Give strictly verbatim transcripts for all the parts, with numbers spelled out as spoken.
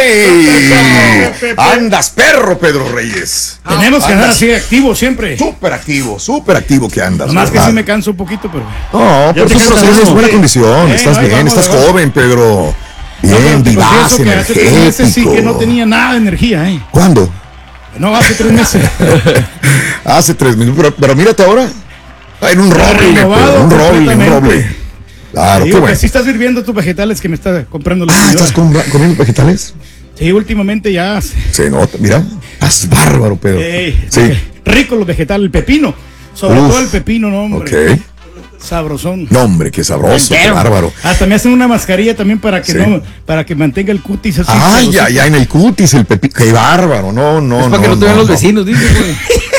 ¡Ey! Andas perro, Pedro Reyes. Tenemos que andar así activo siempre. Súper activo, súper activo que andas. Más que sí me canso un poquito, pero. No, pero tú tienes buena condición. Eh, estás bien, vamos, estás vamos. joven, Pedro. Bien, no, vivaz, energético. Hace tres meses sí que no tenía nada de energía, ¿eh? ¿Cuándo? No, hace tres meses. hace tres meses, pero, pero mírate ahora. En un roble, Pedro, un roble, un roble. Claro, digo, bueno. Que sí estás sirviendo tus vegetales que me está comprando la Ah, ¿estás com comiendo vegetales? Sí, últimamente ya. Se nota, mira. Estás bárbaro, Pedro. Hey, sí. Rico los vegetales, el pepino. Sobre Uf, todo el pepino, no, hombre. Ok. Sabrosón. No, hombre, qué sabroso, qué bárbaro. Hasta me hacen una mascarilla también para que sí. no, para que mantenga el cutis así. Ay, ya, ya en el cutis, el pepino. Qué bárbaro, no, no, es no. para que no te vean no, los no. vecinos, dice, güey.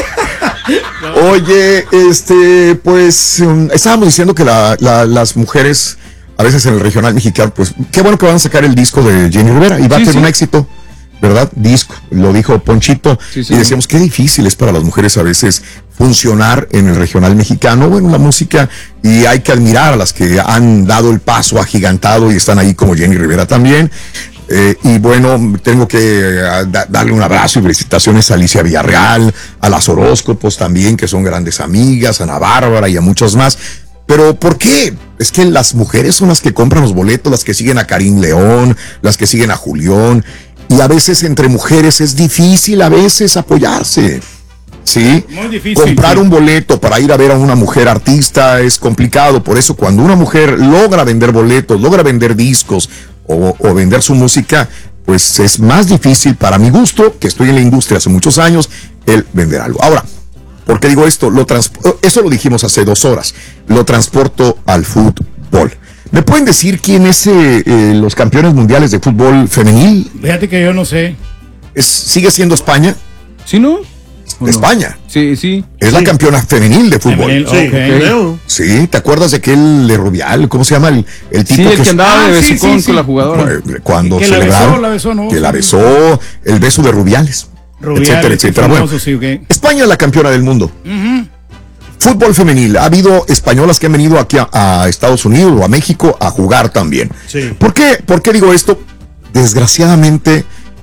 No. Oye, este, pues um, estábamos diciendo que la, la, las mujeres, a veces en el regional mexicano, pues qué bueno que van a sacar el disco de Jenny Rivera y va sí, a tener sí. un éxito, ¿verdad? Disco, lo dijo Ponchito, sí, sí, y decíamos qué difícil es para las mujeres a veces funcionar en el regional mexicano, bueno, la música, y hay que admirar a las que han dado el paso agigantado y están ahí como Jenny Rivera también. Eh, y bueno, tengo que eh, da, darle un abrazo y felicitaciones a Alicia Villarreal, a las horóscopos también, que son grandes amigas, a Ana Bárbara y a muchos más. Pero ¿por qué? Es que las mujeres son las que compran los boletos, las que siguen a Karim León, las que siguen a Julián, y a veces entre mujeres es difícil a veces apoyarse. Sí, muy difícil. Comprar sí. un boleto para ir a ver a una mujer artista es complicado. Por eso cuando una mujer logra vender boletos, logra vender discos o, o vender su música, pues es más difícil para mi gusto, que estoy en la industria hace muchos años, el vender algo. Ahora, ¿por qué digo esto? Lo eso lo dijimos hace dos horas. Lo transporto al fútbol. ¿Me pueden decir quién es eh, eh, los campeones mundiales de fútbol femenil? Fíjate que yo no sé. Es, ¿Sigue siendo España? ¿Sí, no? De España. Sí, sí. Es sí. la campeona femenil de fútbol. Femenil, sí, okay. Okay. Sí, ¿te acuerdas de aquel de Rubial? ¿Cómo se llama? El, el tipo sí, el que, que andaba ah, de sí, besucón sí, sí. con la jugadora. Cuando que celebraron. La besó, la besó, ¿no? Que la besó, el beso de Rubiales. Rubiales etcétera, etcétera. Famoso, bueno, sí, okay. España es la campeona del mundo. Uh-huh. Fútbol femenil. Ha habido españolas que han venido aquí a, a Estados Unidos o a México a jugar también. Sí. ¿Por qué? ¿Por qué digo esto? Desgraciadamente,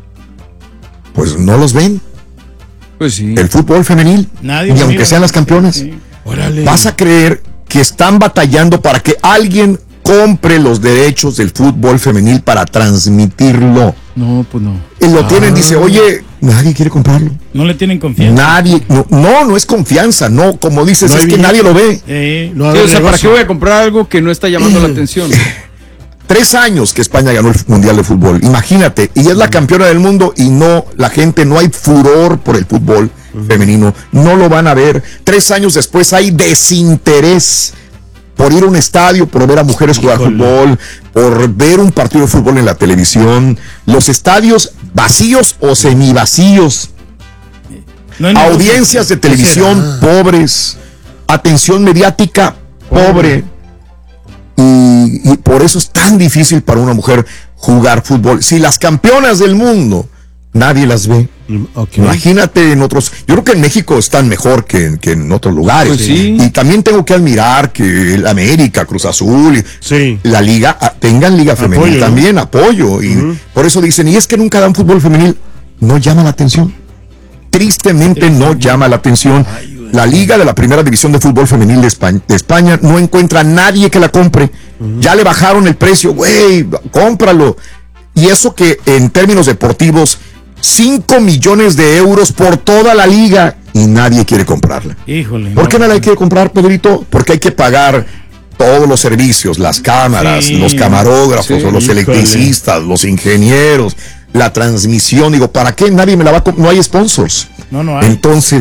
pues no los ven. Pues sí. El fútbol femenil, Nadie ni aunque mira. sean las campeonas. Sí. Vas a creer que están batallando para que alguien compre los derechos del fútbol femenil para transmitirlo. No, pues no. Y lo ah. tienen, dice, oye, nadie quiere comprarlo. No le tienen confianza. Nadie, no, no, no es confianza, no, como dices, no es que bien. nadie lo ve. Eh, no sí, o sea, ¿para qué voy a comprar algo que no está llamando la atención? Tres años que España ganó el Mundial de Fútbol, imagínate, y es la campeona del mundo y no, la gente, no hay furor por el fútbol uh-huh. femenino, no lo van a ver. Tres años después hay desinterés por ir a un estadio, por ver a mujeres jugar Híjole. fútbol, por ver un partido de fútbol en la televisión, los estadios vacíos o semivacíos, no audiencias de televisión pobres, atención mediática pobre. Y, y por eso es tan difícil para una mujer jugar fútbol. Si las campeonas del mundo nadie las ve, okay. Imagínate en otros. Yo creo que en México están mejor que, que en otros lugares. Pues sí. Y también tengo que admirar que el América, Cruz Azul, sí. la liga, tengan liga femenil apoyo, también, ¿no? apoyo. Y uh-huh. por eso dicen, y es que nunca dan fútbol femenil. No llama la atención. Tristemente no llama la atención. Ay, la liga de la primera división de fútbol femenil de España, de España no encuentra a nadie que la compre. Uh-huh. Ya le bajaron el precio, güey, cómpralo. Y eso que en términos deportivos, cinco millones de euros por toda la liga y nadie quiere comprarla. Híjole. ¿Por qué no la quiere comprar, Pedrito? Porque hay que pagar todos los servicios, las cámaras, sí. los camarógrafos, sí. los electricistas, los ingenieros, la transmisión. Digo, ¿para qué? Nadie me la va a comprar. No hay sponsors. No, no hay. Entonces,